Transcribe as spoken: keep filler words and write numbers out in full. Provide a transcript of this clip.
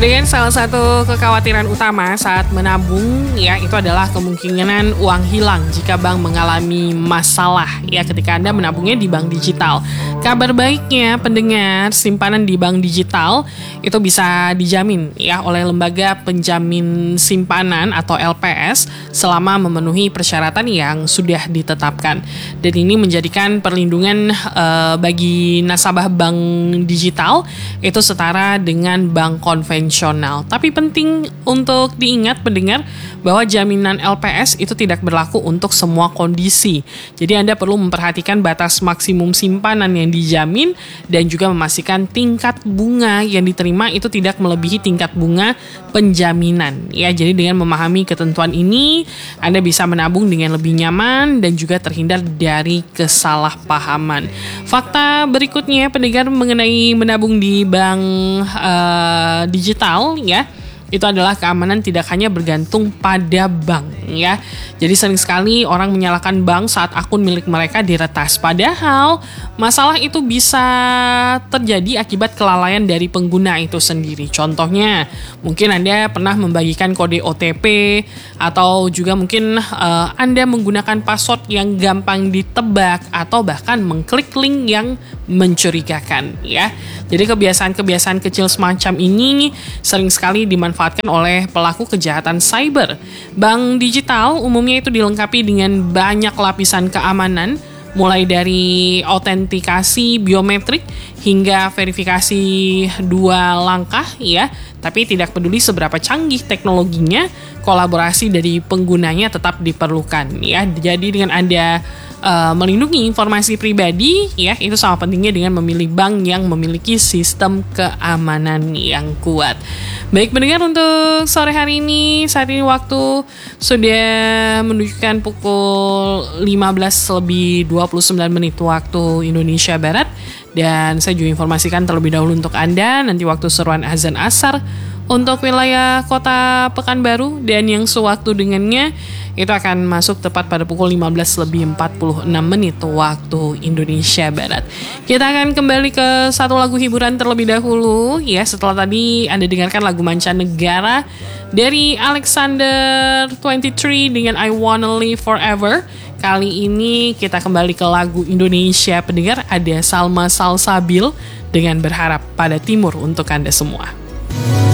Dengan salah satu kekhawatiran utama saat menabung ya itu adalah kemungkinan uang hilang jika bank mengalami masalah ya ketika Anda menabungnya di bank digital. Kabar baiknya pendengar, simpanan di bank digital itu bisa dijamin ya oleh lembaga penjamin simpanan atau L P S selama memenuhi persyaratan yang sudah ditetapkan. Dan ini menjadikan perlindungan uh, bagi nasabah bank digital itu setara dengan bank konvensional. Tapi penting untuk diingat pendengar bahwa jaminan L P S itu tidak berlaku untuk semua kondisi. Jadi Anda perlu memperhatikan batas maksimum simpanan yang dijamin dan juga memastikan tingkat bunga yang diterima itu tidak melebihi tingkat bunga penjaminan. Ya, jadi dengan memahami ketentuan ini, Anda bisa menabung dengan lebih nyaman dan juga terhindar dari kesalahpahaman. Fakta berikutnya pendengar mengenai menabung di bank uh, digital ya, itu adalah keamanan tidak hanya bergantung pada bank ya. Jadi sering sekali orang menyalahkan bank saat akun milik mereka diretas. Padahal masalah itu bisa terjadi akibat kelalaian dari pengguna itu sendiri. Contohnya, mungkin Anda pernah membagikan kode O T P atau juga mungkin uh, Anda menggunakan password yang gampang ditebak atau bahkan mengklik link yang mencurigakan ya. Jadi kebiasaan-kebiasaan kecil semacam ini sering sekali dimanfaatkan oleh pelaku kejahatan cyber. Bank digital umumnya itu dilengkapi dengan banyak lapisan keamanan, mulai dari autentikasi biometrik hingga verifikasi dua langkah ya. Tapi tidak peduli seberapa canggih teknologinya, kolaborasi dari penggunanya tetap diperlukan ya. Jadi dengan Anda uh, melindungi informasi pribadi ya, itu sama pentingnya dengan memilih bank yang memiliki sistem keamanan yang kuat. Baik pendengar, untuk sore hari ini saat ini waktu sudah menunjukkan pukul lima belas lebih dua puluh sembilan menit waktu Indonesia Barat. Dan saya juga informasikan terlebih dahulu untuk Anda nanti waktu seruan azan asar untuk wilayah kota Pekanbaru, dan yang sewaktu dengannya itu akan masuk tepat pada pukul lima belas lebih empat puluh enam menit waktu Indonesia Barat. Kita akan kembali ke satu lagu hiburan terlebih dahulu ya, setelah tadi Anda dengarkan lagu mancanegara dari Alexander dua puluh tiga dengan I Wanna Live Forever. Kali ini kita kembali ke lagu Indonesia pendengar, ada Salma Salsabil dengan Berharap Pada Timur untuk Anda semua.